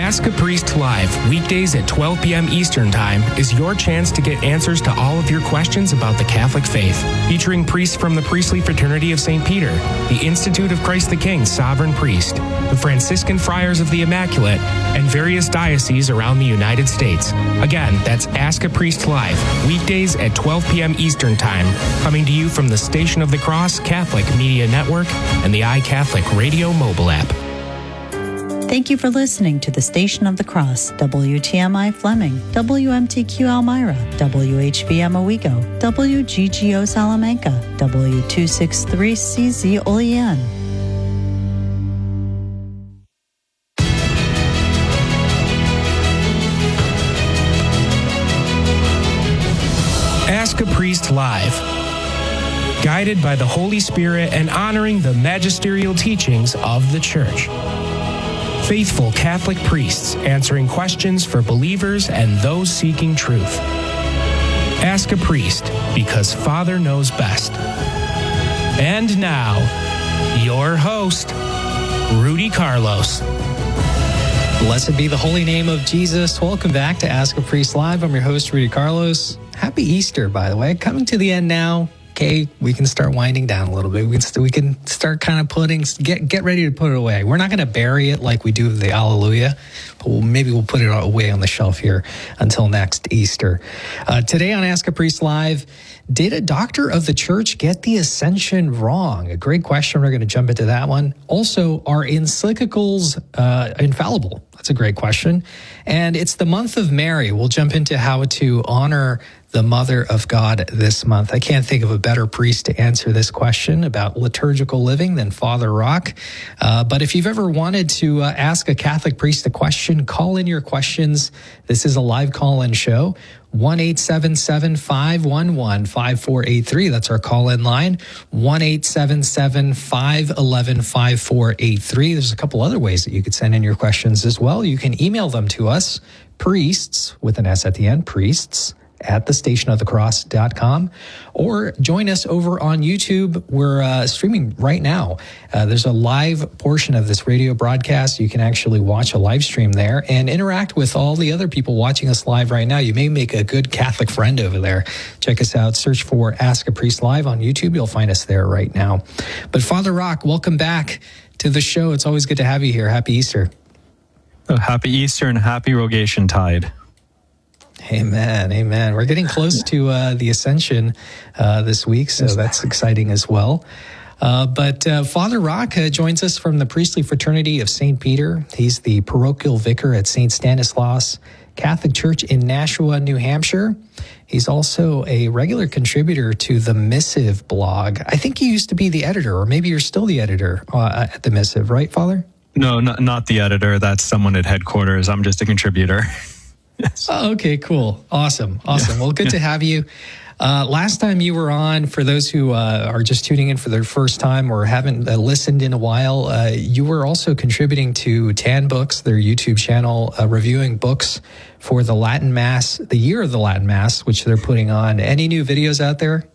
Ask a Priest Live, weekdays at 12 p.m. Eastern Time, is your chance to get answers to all of your questions about the Catholic faith. Featuring priests from the Priestly Fraternity of St. Peter, the Institute of Christ the King Sovereign Priest, the Franciscan Friars of the Immaculate, and various dioceses around the United States. Again, that's Ask a Priest Live, weekdays at 12 p.m. Eastern Time, coming to you from the Station of the Cross Catholic Media Network and the iCatholic Radio mobile app. Thank you for listening to the Station of the Cross, WTMI Fleming, WMTQ Elmira, WHBM Owego, WGGO Salamanca, W263CZ Olean. Ask a Priest Live. Guided by the Holy Spirit and honoring the magisterial teachings of the Church. Faithful Catholic priests answering questions for believers and those seeking truth. Ask a Priest, because Father knows best. And now, your host, Rudy Carlos. Blessed be the holy name of Jesus. Welcome back to Ask a Priest Live. I'm your host, Rudy Carlos. Happy Easter, by the way. Coming to the end now. Okay, we can start winding down a little bit. We can start kind of get ready to put it away. We're not going to bury it like we do the Alleluia, but maybe we'll put it away on the shelf here until next Easter. Today on Ask a Priest Live, did a doctor of the church get the Ascension wrong? A great question. We're going to jump into that one. Also, are encyclicals infallible? That's a great question. And it's the month of Mary. We'll jump into how to honor the Mother of God this month. I can't think of a better priest to answer this question about liturgical living than Father Rock. But if you've ever wanted to ask a Catholic priest a question, call in your questions. This is a live call-in show. 1-877-511-5483. That's our call-in line. 1-877-511-5483. There's a couple other ways that you could send in your questions as well. You can email them to us, priests, with an S at the end, priests, at thestationofthecross.com, or join us over on YouTube. We're streaming right now. There's a live portion of this radio broadcast. You can actually watch a live stream there and interact with all the other people watching us live right now. You may make a good Catholic friend over there. Check us out. Search for Ask a Priest Live on YouTube. You'll find us there right now. But Father Rock, welcome back to the show. It's always good to have you here. Happy Easter. Oh, happy Easter and happy Rogation Tide. Amen. Amen. We're getting close to the Ascension this week, so that's exciting as well. But Father Rock joins us from the Priestly Fraternity of St. Peter. He's the parochial vicar at St. Stanislaus Catholic Church in Nashua, New Hampshire. He's also a regular contributor to the Missive blog. I think you used to be the editor, or maybe you're still the editor at the Missive, right, Father? No, not the editor. That's someone at headquarters. I'm just a contributor. Yes. Oh, okay, cool. Awesome. Yeah. Well, good to have you. Last time you were on, for those who are just tuning in for their first time or haven't listened in a while, you were also contributing to Tan Books, their YouTube channel, reviewing books for the Latin Mass, the year of the Latin Mass, which they're putting on. Any new videos out there?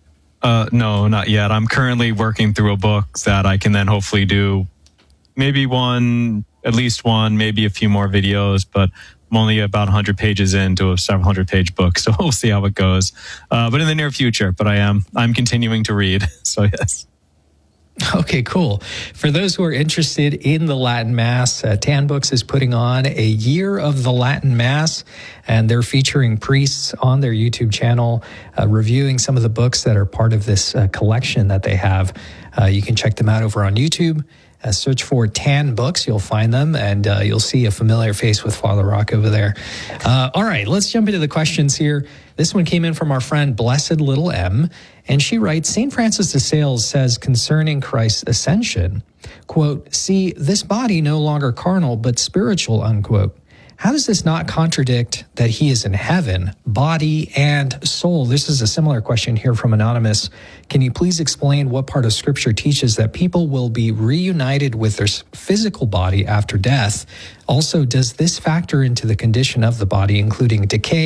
No, not yet. I'm currently working through a book that I can then hopefully do maybe at least one, maybe a few more videos, but I'm only about 100 pages into a several hundred page book, so we'll see how it goes. But in the near future, but I'm continuing to read, so yes. Okay, cool. For those who are interested in the Latin Mass, Tan Books is putting on a year of the Latin Mass, and they're featuring priests on their YouTube channel, reviewing some of the books that are part of this collection that they have. You can check them out over on YouTube. Search for Tan Books. You'll find them, and you'll see a familiar face with Father Rock over there. All right, let's jump into the questions here. This one came in from our friend Blessed Little M, and she writes, St. Francis de Sales says concerning Christ's ascension, quote, see, this body no longer carnal, but spiritual, unquote. How does this not contradict that he is in heaven, body and soul? This is a similar question here from Anonymous. Can you please explain what part of Scripture teaches that people will be reunited with their physical body after death? Also, does this factor into the condition of the body, including decay,